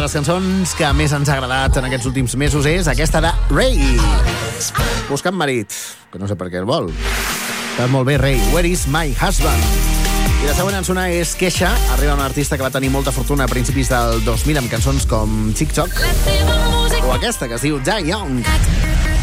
les cançons que més ens ha agradat en aquests últims mesos és aquesta de Ray. Buscant marit, que no sé per què el vol. Estàs molt bé, Ray. Where is my husband? I la següent cançó és Kesha. Arriba un artista que va tenir molta fortuna a principis del 2000 amb cançons com TikTok o aquesta que es diu Die Young.